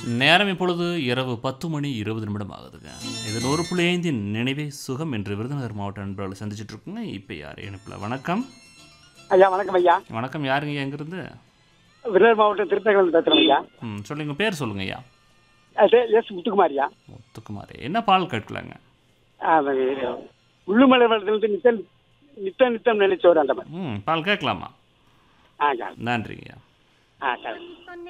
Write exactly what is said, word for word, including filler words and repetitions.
நேரம் இப்பொழுது இரவு பத்து மணி இருபது நிமிடம் ஆகுதுங்க. இது நூறு புள்ளி ஐந்தின் நினைவே சுகம் என்று விருதுநகர் மாவட்ட நண்பர்களை சந்திச்சுட்டு இருக்குங்க. இப்போ யார் இணைப்பில்? வணக்கம் ஐயா. வணக்கம் ஐயா. வணக்கம். யாருங்க எங்கிருந்து? விருதுநகர் மாவட்டம் திருப்பதிலிருந்து பேசுகிறேன் ஐயா. ம் சொல்லுங்க, பேர் சொல்லுங்க ஐயா. அது எஸ் முத்துக்குமார் ஐயா. முத்துக்குமார். என்ன பால் கேட்கலாங்க? உள்ளுமலை வளத்திலிருந்து நித்தம் நித்தம் நித்தம் நினைச்சோர் அந்த மாதிரி. ம் பால் கேட்கலாமா? ஆ நன்றிங்க ஐயா. ஆ சரி.